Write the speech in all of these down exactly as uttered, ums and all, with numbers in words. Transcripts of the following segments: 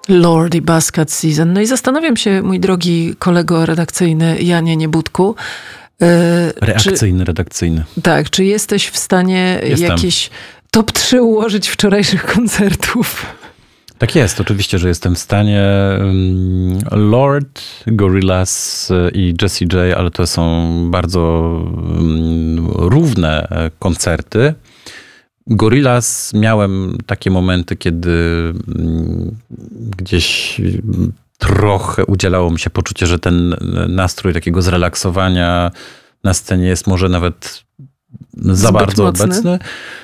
Lordi Basket Season. No i zastanawiam się, mój drogi kolego redakcyjny Janie Niebudku. Yy, Reakcyjny, czy, redakcyjny. Tak, czy jesteś w stanie Jestem. jakieś top trzy ułożyć wczorajszych koncertów? Tak jest, oczywiście, że jestem w stanie. Lord, Gorillaz i Jessie J, ale to są bardzo równe koncerty. Gorillaz miałem takie momenty, kiedy gdzieś trochę udzielało mi się poczucie, że ten nastrój takiego zrelaksowania na scenie jest może nawet za Zbyt bardzo mocny. obecny.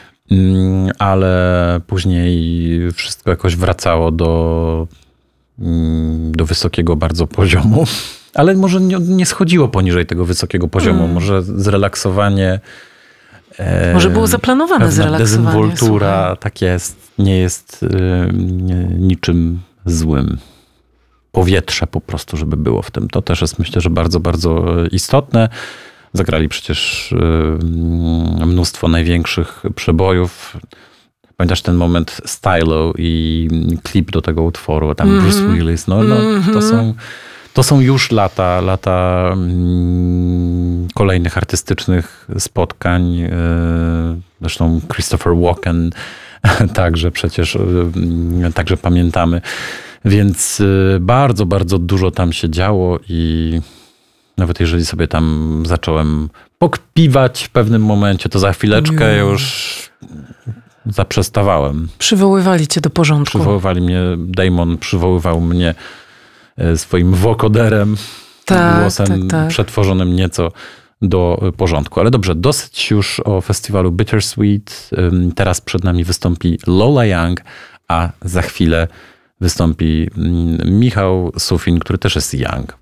Ale później wszystko jakoś wracało do, do wysokiego bardzo poziomu. Ale może nie, nie schodziło poniżej tego wysokiego poziomu. Hmm. Może zrelaksowanie. Może było zaplanowane zrelaksowanie. Dezynwoltura, słuchaj. tak jest. Nie jest y, niczym złym. Powietrze po prostu, żeby było w tym. To też jest, myślę, że bardzo, bardzo istotne. Zagrali przecież mnóstwo największych przebojów. Pamiętasz ten moment Stylo i klip do tego utworu, tam mm-hmm. Bruce Willis. No, no, mm-hmm. to, są, to są już lata, lata mm, kolejnych artystycznych spotkań. Zresztą Christopher Walken także przecież także pamiętamy. Więc bardzo, bardzo dużo tam się działo i nawet jeżeli sobie tam zacząłem pokpiwać w pewnym momencie, to za chwileczkę mm. już zaprzestawałem. Przywoływali cię do porządku. Przywoływali mnie, Damon przywoływał mnie swoim wokoderem, tak, głosem tak, tak. przetworzonym nieco do porządku. Ale dobrze, dosyć już o festiwalu Bittersweet. Teraz przed nami wystąpi Lola Young, a za chwilę wystąpi Michał Sufin, który też jest young.